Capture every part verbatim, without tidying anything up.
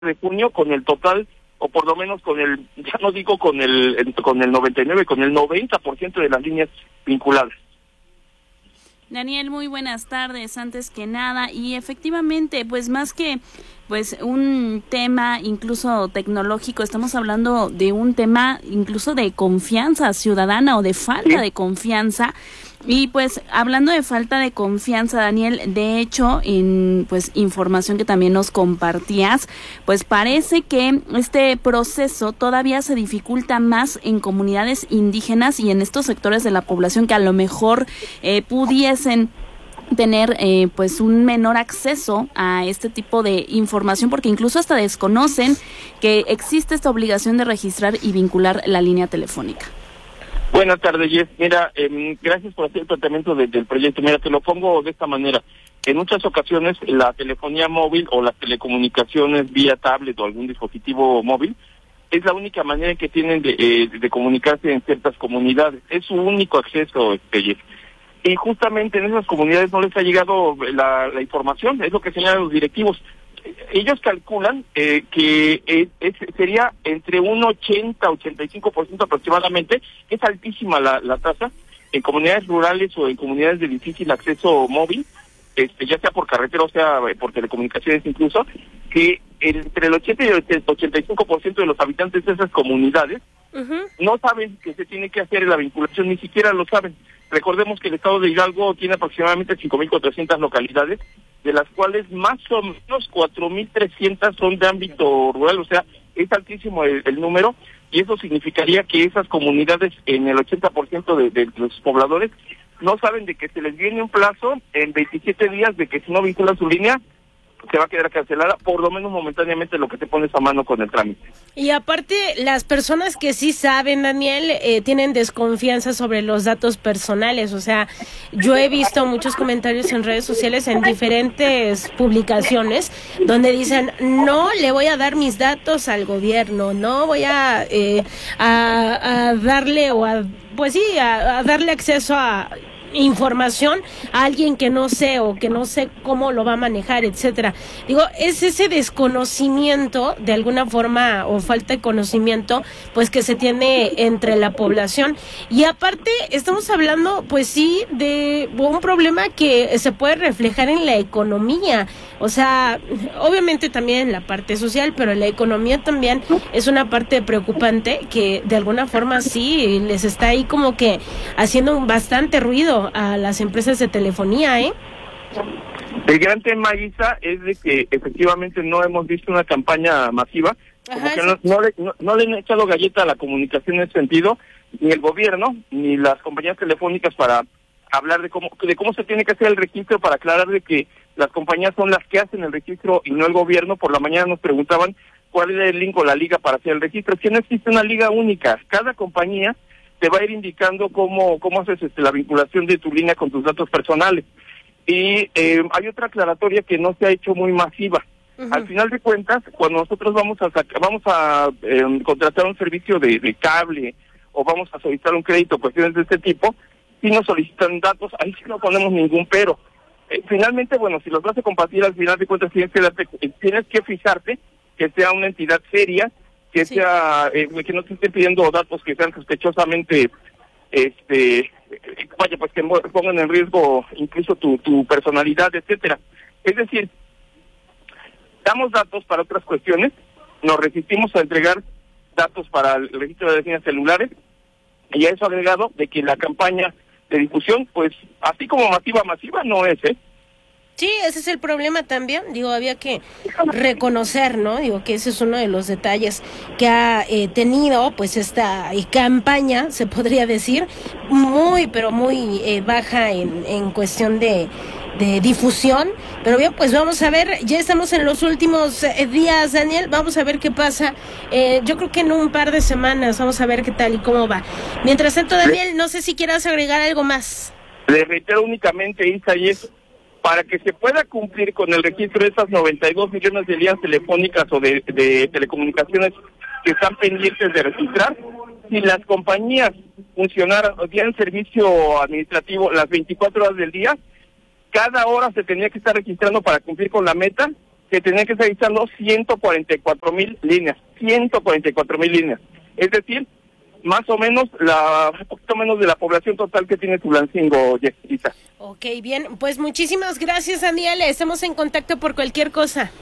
de junio con el total, o por lo menos con el, ya no digo con el, con el noventa y nueve, con el noventa por ciento de las líneas vinculadas. Daniel, muy buenas tardes, antes que nada, y efectivamente, pues más que pues un tema incluso tecnológico, estamos hablando de un tema incluso de confianza ciudadana o de falta sí. de confianza. Y pues hablando de falta de confianza, Daniel, de hecho, en pues información que también nos compartías, pues parece que este proceso todavía se dificulta más en comunidades indígenas y en estos sectores de la población que a lo mejor eh, pudiesen tener eh, pues un menor acceso a este tipo de información, porque incluso hasta desconocen que existe esta obligación de registrar y vincular la línea telefónica. Buenas tardes, Jess. Mira, eh, gracias por hacer el planteamiento de, del proyecto. Mira, te lo pongo de esta manera. En muchas ocasiones, la telefonía móvil o las telecomunicaciones vía tablet o algún dispositivo móvil es la única manera que tienen de, eh, de comunicarse en ciertas comunidades. Es su único acceso, este, Jess. Y justamente en esas comunidades no les ha llegado la, la información, es lo que señalan los directivos. Ellos calculan eh, que eh, es, sería entre un ochenta a ochenta y cinco por ciento aproximadamente, es altísima la, la tasa, en comunidades rurales o en comunidades de difícil acceso móvil, este, ya sea por carretera o sea por telecomunicaciones incluso, que entre el ochenta y el ochenta y cinco por ciento de los habitantes de esas comunidades uh-huh. no saben que se tiene que hacer la vinculación, ni siquiera lo saben. Recordemos que el estado de Hidalgo tiene aproximadamente cinco mil cuatrocientas localidades, de las cuales más o menos cuatro mil trescientas son de ámbito rural, o sea, es altísimo el, el número, y eso significaría que esas comunidades, en el ochenta por ciento de, de los pobladores, no saben de que se les viene un plazo en veintisiete días de que si no vinculan su línea, se va a quedar cancelada, por lo menos momentáneamente, lo que te pones a mano con el trámite. Y aparte, las personas que sí saben, Daniel, eh, tienen desconfianza sobre los datos personales. O sea, yo he visto muchos comentarios en redes sociales, en diferentes publicaciones, donde dicen, no le voy a dar mis datos al gobierno, no voy a, eh, a, a darle o a, pues sí, a, a darle acceso a información a alguien que no sé o que no sé cómo lo va a manejar, etcétera. Digo, es ese desconocimiento de alguna forma o falta de conocimiento pues que se tiene entre la población, y aparte estamos hablando pues sí de un problema que se puede reflejar en la economía, o sea, obviamente también en la parte social, pero en la economía también es una parte preocupante que de alguna forma sí les está ahí como que haciendo bastante ruido a las empresas de telefonía, ¿eh? El gran tema, Isa, es de que efectivamente no hemos visto una campaña masiva, como Ajá, que no, no, le, no, no le han echado galleta a la comunicación en ese sentido, ni el gobierno, ni las compañías telefónicas, para hablar de cómo de cómo se tiene que hacer el registro, para aclarar de que las compañías son las que hacen el registro y no el gobierno. Por la mañana nos preguntaban cuál era el link o la liga para hacer el registro. Es que no existe una liga única, cada compañía te va a ir indicando cómo cómo haces este, la vinculación de tu línea con tus datos personales. Y eh, hay otra aclaratoria que no se ha hecho muy masiva. Uh-huh. Al final de cuentas, cuando nosotros vamos a saca, vamos a eh, contratar un servicio de, de cable o vamos a solicitar un crédito, cuestiones de este tipo, si nos solicitan datos, ahí sí no ponemos ningún pero. Eh, finalmente, bueno, si los vas a compartir, al final de cuentas tienes que, darte, tienes que fijarte que sea una entidad seria, que sí. sea eh, que no te esté pidiendo datos que sean sospechosamente este vaya pues que pongan en riesgo incluso tu tu personalidad, etcétera. Es decir, damos datos para otras cuestiones, nos resistimos a entregar datos para el registro de líneas celulares, y a eso agregado de que la campaña de difusión, pues así como masiva masiva no es, ¿eh? Sí, ese es el problema también, digo, había que reconocer, ¿no? Digo que ese es uno de los detalles que ha eh, tenido, pues, esta eh, campaña, se podría decir, muy, pero muy eh, baja en, en cuestión de, de difusión, pero bien, pues vamos a ver, ya estamos en los últimos eh, días, Daniel, vamos a ver qué pasa, eh, yo creo que en un par de semanas, vamos a ver qué tal y cómo va. Mientras tanto, Daniel, no sé si quieras agregar algo más. Le reitero únicamente, Isa, y eso, para que se pueda cumplir con el registro de esas noventa y dos millones de líneas telefónicas o de, de telecomunicaciones que están pendientes de registrar, si las compañías funcionaran o dieran servicio administrativo las veinticuatro horas del día, cada hora se tenía que estar registrando para cumplir con la meta, que tenían que estar instalando ciento cuarenta y cuatro mil líneas, ciento cuarenta y cuatro mil líneas. Es decir, más o menos, la, un poquito menos de la población total que tiene Tulancingo, Jessica. Ok, bien, pues muchísimas gracias, Daniel. Estamos en contacto por cualquier cosa.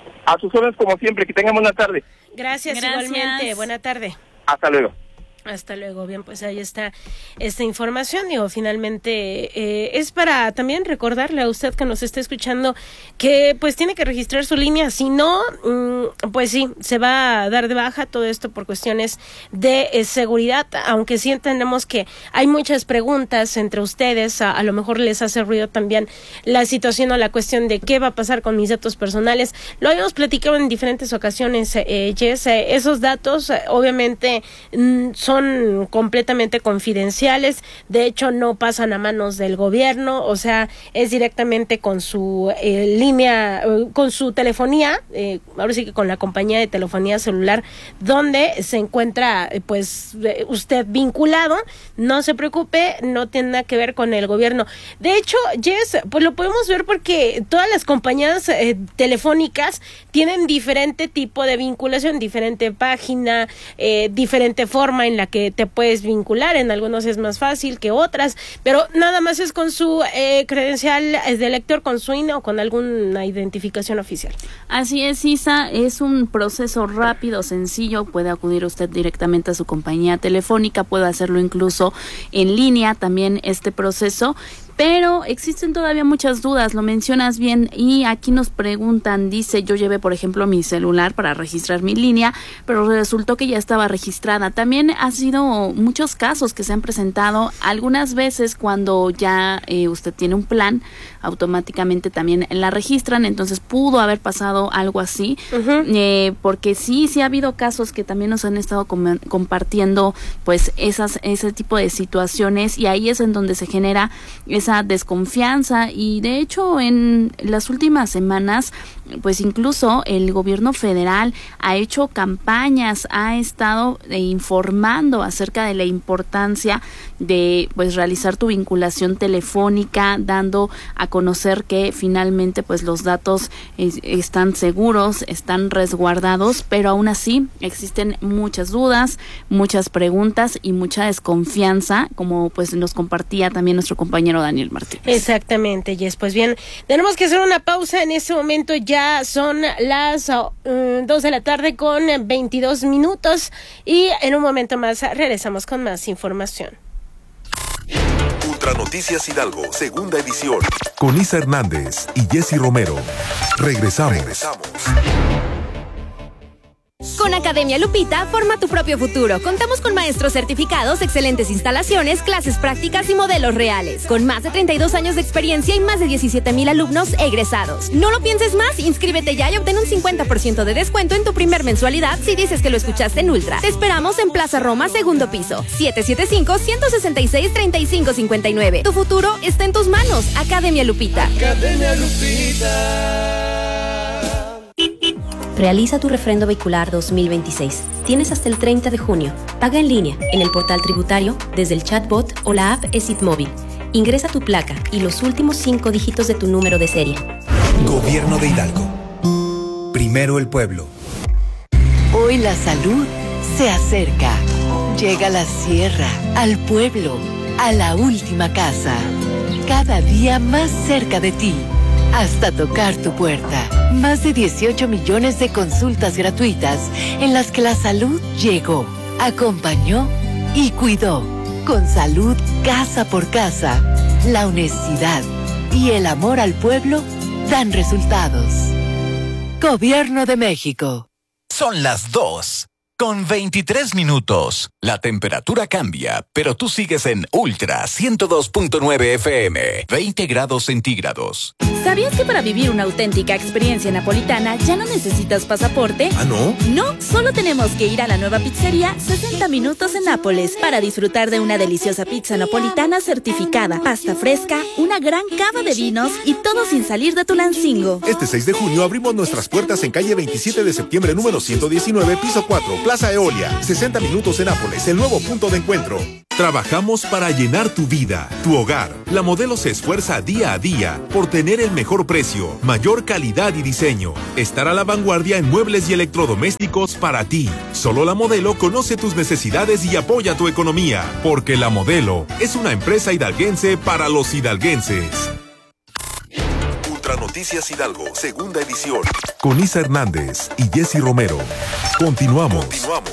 A sus órdenes como siempre, que tengan buena tarde. Gracias, gracias. Igualmente, buena tarde. Hasta luego. Hasta luego. Bien, pues ahí está esta información. Digo, finalmente eh, es para también recordarle a usted que nos está escuchando que pues tiene que registrar su línea. Si no, mmm, pues sí, se va a dar de baja todo esto por cuestiones de eh, seguridad, aunque sí entendemos que hay muchas preguntas entre ustedes. A, a lo mejor les hace ruido también la situación o la cuestión de qué va a pasar con mis datos personales. Lo habíamos platicado en diferentes ocasiones, eh, Jess. Eh, esos datos, eh, obviamente, mmm, son completamente confidenciales, de hecho no pasan a manos del gobierno, o sea, es directamente con su eh, línea, eh, con su telefonía, eh, ahora sí que con la compañía de telefonía celular, donde se encuentra eh, pues eh, usted vinculado. No se preocupe, no tiene nada que ver con el gobierno. De hecho, Jess, pues lo podemos ver porque todas las compañías eh, telefónicas tienen diferente tipo de vinculación, diferente página, eh, diferente forma en la que te puedes vincular. En algunos es más fácil que otras, pero nada más es con su eh, credencial de lector, con su I N E o con alguna identificación oficial. Así es, Isa, es un proceso rápido, sencillo. Puede acudir usted directamente a su compañía telefónica, puede hacerlo incluso en línea también este proceso. Pero existen todavía muchas dudas, lo mencionas bien, y aquí nos preguntan, dice, yo llevé por ejemplo mi celular para registrar mi línea, pero resultó que ya estaba registrada. También ha sido muchos casos que se han presentado, algunas veces cuando ya eh, usted tiene un plan, automáticamente también la registran, entonces pudo haber pasado algo así, uh-huh. eh, porque sí, sí ha habido casos que también nos han estado com- compartiendo pues esas ese tipo de situaciones, y ahí es en donde se genera esa desconfianza. Y de hecho en las últimas semanas pues incluso el gobierno federal ha hecho campañas, ha estado eh, informando acerca de la importancia de pues realizar tu vinculación telefónica, dando a conocer que finalmente pues los datos eh, están seguros, están resguardados, pero aún así existen muchas dudas, muchas preguntas y mucha desconfianza, como pues nos compartía también nuestro compañero Daniel Martínez. Exactamente, Jess. Pues bien, tenemos que hacer una pausa en este momento. Ya son las uh, dos de la tarde con veintidós minutos y en un momento más regresamos con más información. Ultra Noticias Hidalgo, segunda edición, con Isa Hernández y Jessy Romero. Regresamos. Regresamos. Con Academia Lupita, forma tu propio futuro. Contamos con maestros certificados, excelentes instalaciones, clases prácticas y modelos reales. Con más de treinta y dos años de experiencia y más de diecisiete mil alumnos egresados. No lo pienses más, inscríbete ya y obtén un cincuenta por ciento de descuento en tu primer mensualidad si dices que lo escuchaste en Ultra. Te esperamos en Plaza Roma, segundo piso. siete siete cinco, uno seis seis, tres cinco cinco nueve. Tu futuro está en tus manos. Academia Lupita. Academia Lupita. Realiza tu refrendo vehicular dos mil veintiséis. Tienes hasta el treinta de junio. Paga en línea, en el portal tributario, desde el chatbot o la app ESIT Móvil. Ingresa tu placa y los últimos cinco dígitos de tu número de serie. Gobierno de Hidalgo. Primero el pueblo. Hoy la salud se acerca. Llega a la sierra, al pueblo, a la última casa. Cada día más cerca de ti. Hasta tocar tu puerta. Más de dieciocho millones de consultas gratuitas en las que la salud llegó, acompañó y cuidó. Con salud casa por casa, la honestidad y el amor al pueblo dan resultados. Gobierno de México. Son las dos, con veintitrés minutos. La temperatura cambia, pero tú sigues en Ultra ciento dos punto nueve F M, veinte grados centígrados. ¿Sabías que para vivir una auténtica experiencia napolitana ya no necesitas pasaporte? ¿Ah, no? No, solo tenemos que ir a la nueva pizzería sesenta minutos en Nápoles para disfrutar de una deliciosa pizza napolitana certificada, pasta fresca, una gran cava de vinos y todo sin salir de Tulancingo. Este seis de junio abrimos nuestras puertas en calle veintisiete de septiembre número ciento diecinueve, piso cuatro, Plaza Eolia. sesenta minutos en Nápoles, el nuevo punto de encuentro. Trabajamos para llenar tu vida, tu hogar. La Modelo se esfuerza día a día por tener el mejor precio, mayor calidad y diseño. Estar a la vanguardia en muebles y electrodomésticos para ti. Solo La Modelo conoce tus necesidades y apoya tu economía. Porque La Modelo es una empresa hidalguense para los hidalguenses. Ultra Noticias Hidalgo, segunda edición. Con Isa Hernández y Jessy Romero. Continuamos. Continuamos.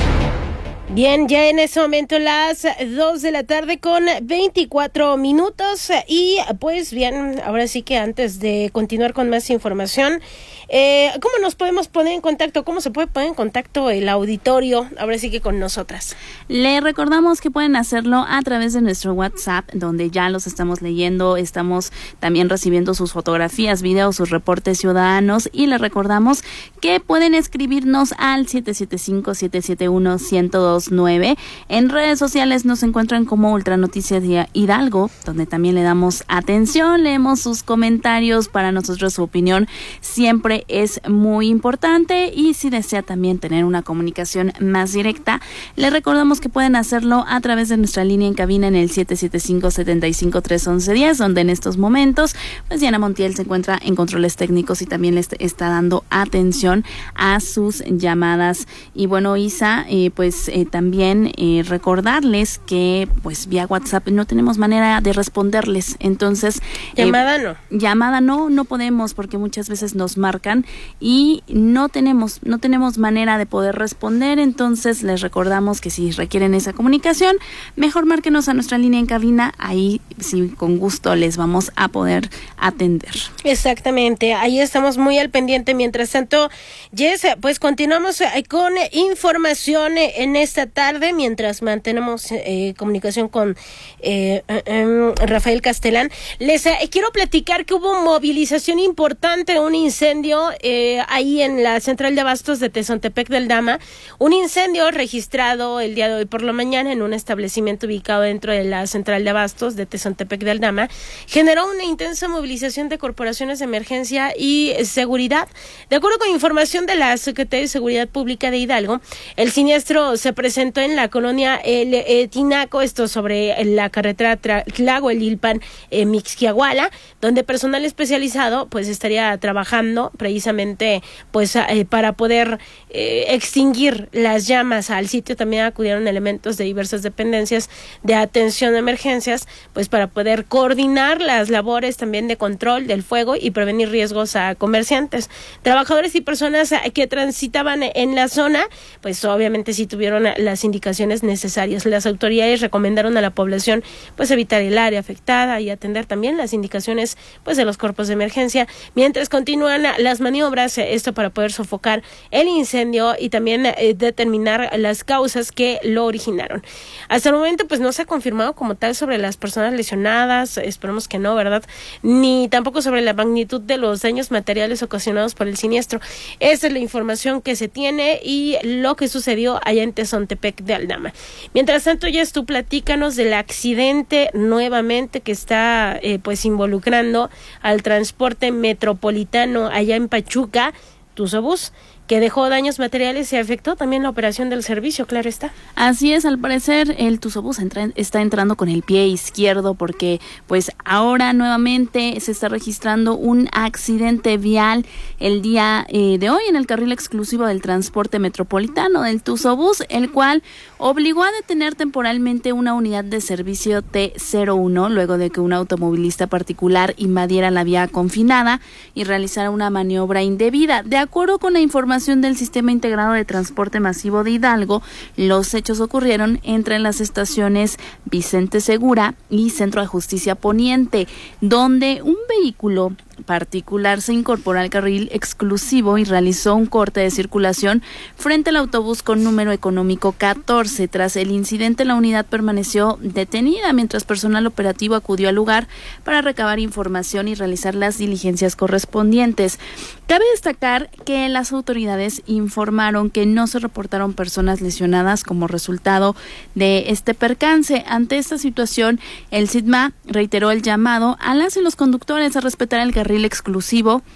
Bien, ya en este momento las dos de la tarde con veinticuatro minutos y pues bien, ahora sí que antes de continuar con más información, eh, ¿cómo nos podemos poner en contacto? ¿Cómo se puede poner en contacto el auditorio ahora sí que con nosotras? Le recordamos que pueden hacerlo a través de nuestro WhatsApp, donde ya los estamos leyendo, estamos también recibiendo sus fotografías, videos, sus reportes ciudadanos y les recordamos que pueden escribirnos al siete siete cinco, siete siete uno, uno cero dos nueve. En redes sociales nos encuentran como Ultra Noticias Hidalgo, donde también le damos atención, leemos sus comentarios. Para nosotros su opinión siempre es muy importante y si desea también tener una comunicación más directa, le recordamos que pueden hacerlo a través de nuestra línea en cabina en el siete siete cinco, siete cinco tres, once diez, donde en estos momentos pues Diana Montiel se encuentra en controles técnicos y también le está dando atención a sus llamadas. Y bueno, Isa, eh, pues eh, también eh, recordarles que pues vía WhatsApp no tenemos manera de responderles, entonces llamada eh, no llamada no no podemos porque muchas veces nos marcan y no tenemos no tenemos manera de poder responder. Entonces les recordamos que si requieren esa comunicación, mejor márquenos a nuestra línea en cabina, ahí sí con gusto les vamos a poder atender. Exactamente, ahí estamos muy al pendiente. Mientras tanto, Jess, pues continuamos con información en esta tarde, mientras mantenemos eh, comunicación con eh, eh, Rafael Castelán. Les eh, quiero platicar que hubo movilización importante, un incendio eh, ahí en la central de abastos de Tezontepec de Aldama, un incendio registrado el día de hoy por la mañana en un establecimiento ubicado dentro de la central de abastos de Tezontepec de Aldama, generó una intensa movilización de corporaciones de emergencia y seguridad. De acuerdo con información de la Secretaría de Seguridad Pública de Hidalgo, el siniestro se presentó en la colonia El eh, Tinaco, esto sobre la carretera Tlahuelilpan, eh, Mixquiahuala, donde personal especializado pues estaría trabajando precisamente pues eh, para poder eh, extinguir las llamas. Al sitio también acudieron elementos de diversas dependencias de atención a emergencias, pues para poder coordinar las labores también de control del fuego y prevenir riesgos a comerciantes. Trabajadores y personas que transitaban en la zona, pues obviamente sí tuvieron las indicaciones necesarias. Las autoridades recomendaron a la población pues evitar el área afectada y atender también las indicaciones pues de los cuerpos de emergencia mientras continúan las maniobras, esto para poder sofocar el incendio y también eh, determinar las causas que lo originaron. Hasta el momento pues no se ha confirmado como tal sobre las personas lesionadas, esperemos que no, ¿verdad? Ni tampoco sobre la magnitud de los daños materiales ocasionados por el siniestro. Esa es la información que se tiene y lo que sucedió allá en Tezontepec de Aldama. Mientras tanto, Jess, tú platícanos del accidente nuevamente que está eh, pues involucrando al transporte metropolitano allá en Pachuca, Tuzobús, que dejó daños materiales y afectó también la operación del servicio, claro está. Así es, al parecer el Tuzobús entra, está entrando con el pie izquierdo porque pues ahora nuevamente se está registrando un accidente vial el día eh, de hoy en el carril exclusivo del transporte metropolitano del Tuzobús, el cual obligó a detener temporalmente una unidad de servicio T cero uno luego de que un automovilista particular invadiera la vía confinada y realizara una maniobra indebida. De acuerdo con la información del Sistema Integrado de Transporte Masivo de Hidalgo, los hechos ocurrieron entre las estaciones Vicente Segura y Centro de Justicia Poniente, donde un vehículo particular se incorporó al carril exclusivo y realizó un corte de circulación frente al autobús con número económico catorce. Tras el incidente, la unidad permaneció detenida mientras personal operativo acudió al lugar para recabar información y realizar las diligencias correspondientes. Cabe destacar que las autoridades informaron que no se reportaron personas lesionadas como resultado de este percance. Ante esta situación, el SITMA reiteró el llamado a las y los conductores a respetar el carril exclusivo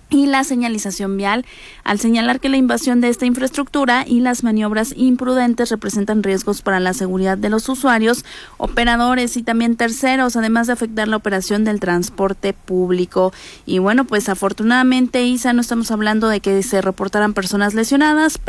y la señalización vial, al señalar que la invasión de esta infraestructura y las maniobras imprudentes representan riesgos para la seguridad de los usuarios, operadores y también terceros, además de afectar la operación del transporte público. Y bueno, pues afortunadamente, Isa, no estamos hablando de que se reportaran personas lesionadas,